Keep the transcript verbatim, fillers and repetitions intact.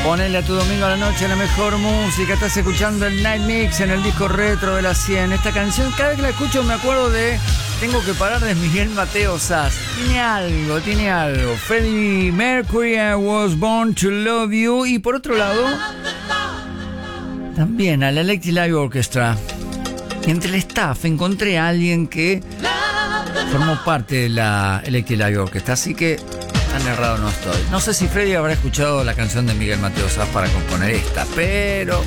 Ponele a tu domingo a la noche la mejor música. Estás escuchando el Night Mix en el disco retro de la cien. Esta canción, cada vez que la escucho me acuerdo de Tengo que parar de Miguel Mateo Sass. Tiene algo, tiene algo. Freddie Mercury, I Was Born to Love You. Y por otro lado, también a la Electric Light Orchestra. Entre el staff encontré a alguien que formó parte de la Electric Light Orchestra. Así que tan errado no estoy. No sé si Freddie habrá escuchado la canción de Miguel Mateo Sass para componer esta, pero